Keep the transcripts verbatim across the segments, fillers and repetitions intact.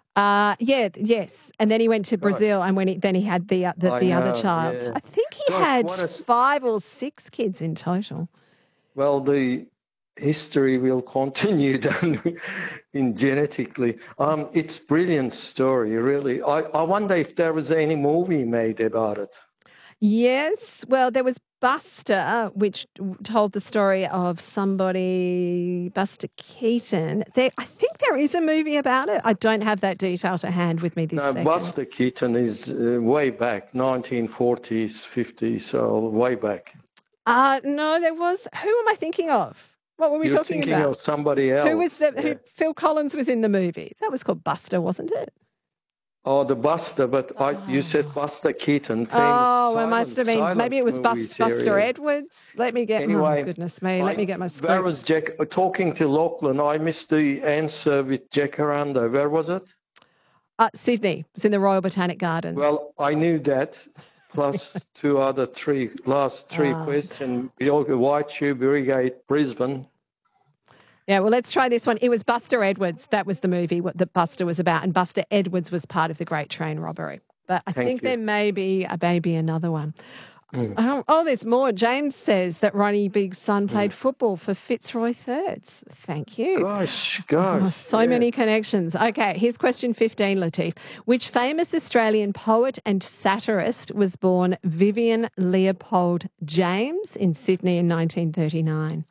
Uh, yeah, yes. And then he went to Gosh. Brazil, and when he, then he had the uh, the, I the other know, child. yeah. I think he Gosh, had what a s- five or six kids in total. well, the history will continue then in genetically. Um, it's brilliant story, really. I, I wonder if there was any movie made about it. Yes. Well, there was Buster, which told the story of somebody, Buster Keaton. There, I think there is a movie about it. I don't have that detail to hand with me this No, second. Buster Keaton is uh, way back, nineteen forties, fifties, so way back. Uh, no, there was. Who am I thinking of? What were we You're talking thinking about? of somebody else. Who was the? yeah. Who? Phil Collins was in the movie. That was called Buster, wasn't it? Oh, the Buster, but I, you said Buster Keaton, famous Oh, it silent, must have been. silent Maybe it was movie Bus, Buster serial. Edwards. Let me get. Anyway, oh, goodness me. Let I, me get my where was script. Jack, talking to Lachlan, I missed the answer with Jacaranda. Where was it? Uh, Sydney. It's in the Royal Botanic Gardens. Well, I knew that, plus two other three, last three Ah. questions. White Tube, Irrigate, Brisbane. Yeah, well, let's try this one. It was Buster Edwards. That was the movie what that Buster was about, and Buster Edwards was part of the Great Train Robbery. But I Thank think you. there may be a maybe another one. Mm. Oh, oh, there's more. James says that Ronnie Big's son played football for Fitzroy Thirds. Thank you. Gosh, gosh. Oh, so yeah. many connections. Okay, here's question fifteen, Latif. Which famous Australian poet and satirist was born Vivian Leopold James in Sydney in nineteen thirty-nine?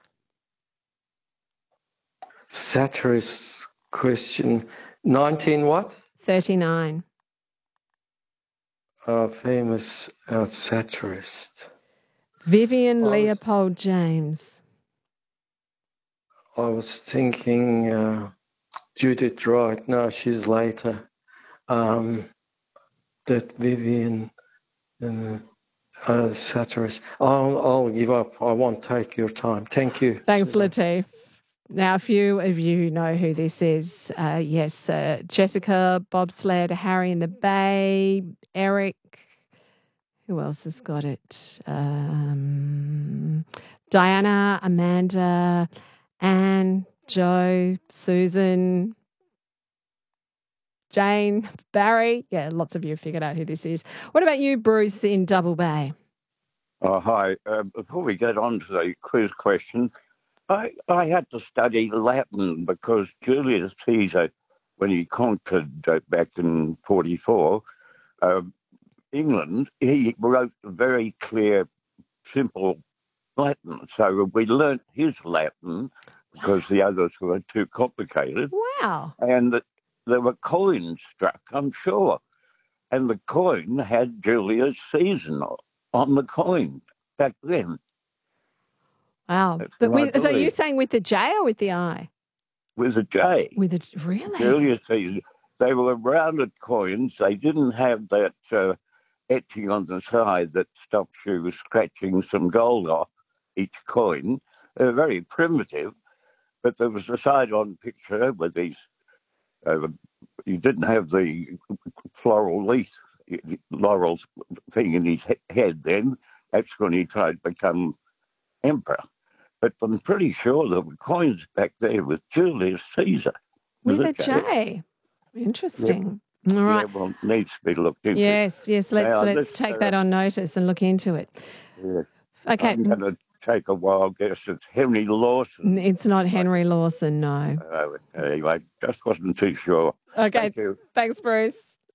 Satirist question. nineteen what? thirty-nine. Uh, famous uh, satirist. Vivian I was- Leopold James. I was thinking uh, Judith Wright. No, she's later. Um, that Vivian uh, uh, satirist. I'll, I'll give up. I won't take your time. Thank you. Thanks, Susan. Latif. Now, a few of you know who this is. Uh, yes, uh, Jessica, Bobsled, Harry in the Bay, Eric. Who else has got it? Um, Diana, Amanda, Anne, Joe, Susan, Jane, Barry. Yeah, lots of you have figured out who this is. What about you, Bruce, in Double Bay? Oh, hi. Uh, before we get on to the quiz question, I, I had to study Latin because Julius Caesar, when he conquered uh, back in forty-four, uh, England, he wrote very clear, simple Latin. So we learnt his Latin because the others were too complicated. Wow. And the, there were coins struck, I'm sure. And the coin had Julius Caesar on the coin back then. Wow. That's But what I with, so you're believe. saying with the J or with the I? With a J. With a really? Julius Caesar. They were rounded coins. They didn't have that uh, etching on the side that stops you scratching some gold off each coin. They're very primitive, but there was a side-on picture with these. Uh, you didn't have the floral leaf, laurel thing in his he- head then. That's when he tried to become emperor. But I'm pretty sure there were coins back there with Julius Caesar. With a J. Interesting. All Yeah, right. well, it needs to be looked into. Yes, yes. Let's Now, let's this, take uh, that on notice and look into it. Yeah. Okay. I'm going to take a wild guess. It's Henry Lawson. It's not Henry Lawson, no. Uh, anyway, just wasn't too sure. Okay. Thank you. Thanks, Bruce.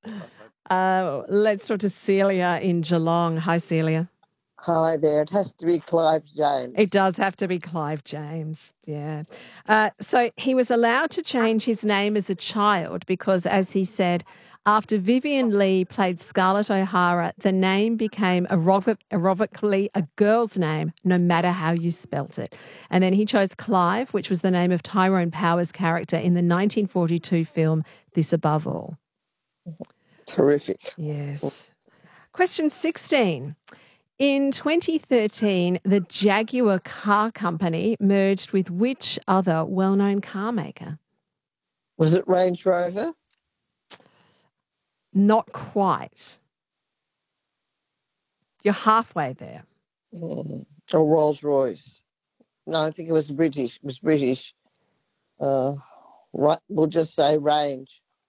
Uh, let's talk to Celia in Geelong. Hi, Celia. Hi there. It has to be Clive James. It does have to be Clive James, yeah. Uh, so he was allowed to change his name as a child because, as he said, after Vivian Lee played Scarlett O'Hara, the name became aerobic, aerobically a girl's name, no matter how you spelt it. And then he chose Clive, which was the name of Tyrone Power's character in the nineteen forty-two film This Above All. Terrific. Yes. Question sixteen. In twenty thirteen, the Jaguar Car Company merged with which other well-known car maker? Was it Range Rover? Not quite. You're halfway there. Mm. Or Rolls Royce? No, I think it was British. It was British. Uh, right, we'll just say Range.